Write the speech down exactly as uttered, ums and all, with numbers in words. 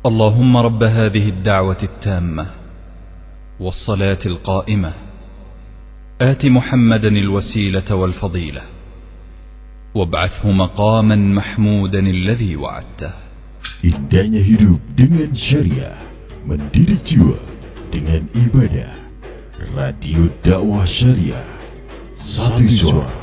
اللهم رب هذه الدعوة التامة والصلاة القائمة آت محمدا الوسيلة والفضيلة وابعثه مقاما محمودا الذي وعدته. Indahnya hidup dengan syariah, mendidik jiwa dengan ibadah. Radio Dakwah Syariah, satu suara